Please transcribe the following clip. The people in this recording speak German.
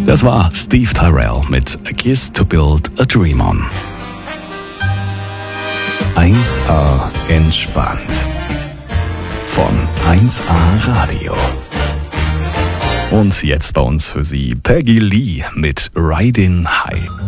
Das war Steve Tyrell mit A Kiss to Build a Dream On. 1A entspannt. Von 1A Radio. Und jetzt bei uns für Sie Peggy Lee mit Riding High.